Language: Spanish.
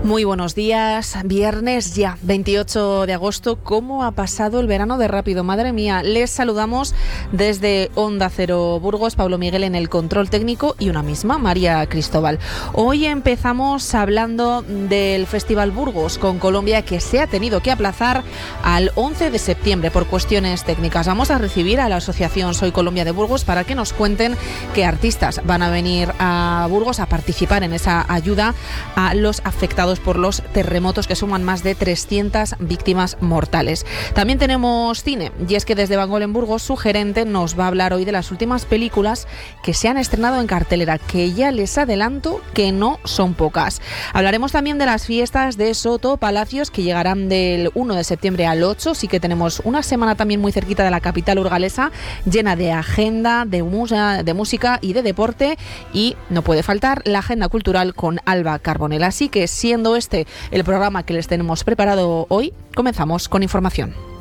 Muy buenos días, viernes ya, 28 de agosto. ¿Cómo ha pasado el verano de rápido? Madre mía, les saludamos desde Onda Cero Burgos, Pablo Miguel en el control técnico y una misma, María Cristóbal. Hoy empezamos hablando del Festival Burgos con Colombia, que se ha tenido que aplazar al 11 de septiembre por cuestiones técnicas. Vamos a recibir a la asociación Soy Colombia de Burgos para que nos cuenten qué artistas van a venir a Burgos a participar en esa ayuda a los afectados por los terremotos, que suman más de 300 víctimas mortales. También tenemos cine, y es que desde Bangol en Burgos su gerente nos va a hablar hoy de las últimas películas que se han estrenado en cartelera, que ya les adelanto que no son pocas. Hablaremos también de las fiestas de Soto Palacios, que llegarán del 1 de septiembre al 8, sí que tenemos una semana también muy cerquita de la capital urgalesa, llena de agenda, de música y de deporte, y no puede faltar la agenda cultural con Alba Carbonell. Así que, siendo este el programa que les tenemos preparado hoy, comenzamos con información.